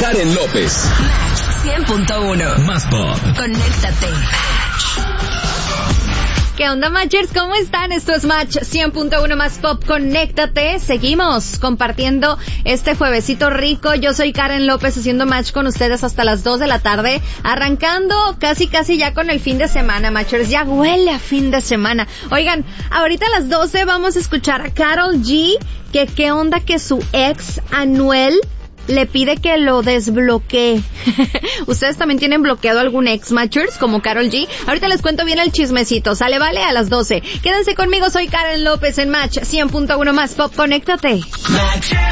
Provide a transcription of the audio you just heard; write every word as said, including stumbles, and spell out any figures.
Karen López. Match cien punto uno. Más pop. Conéctate. ¿Qué onda, Matchers? ¿Cómo están? Esto es Match cien punto uno Más Pop. Conéctate. Seguimos compartiendo este juevesito rico. Yo soy Karen López haciendo Match con ustedes hasta las dos de la tarde. Arrancando casi casi ya con el fin de semana, Matchers. Ya huele a fin de semana. Oigan, ahorita a las doce vamos a escuchar a Karol G. Que qué onda que su ex, Anuel, le pide que lo desbloquee. ¿Ustedes también tienen bloqueado algún ex, Matchers, como Karol G? Ahorita les cuento bien el chismecito. Sale, vale, a las doce. Quédense conmigo, soy Karen López en Match cien punto uno Más Pop. Conéctate. Match